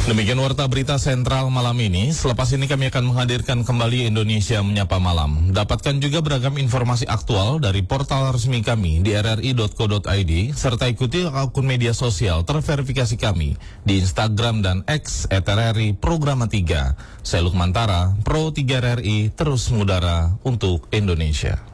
Demikian warta berita sentral malam ini. Selepas ini kami akan menghadirkan kembali Indonesia Menyapa Malam. Dapatkan juga beragam informasi aktual dari portal resmi kami di rri.co.id, serta ikuti akun media sosial terverifikasi kami di Instagram dan X @RRI Programa 3. Saya Lukman Tara, Pro 3 RRI, terus mengudara untuk Indonesia.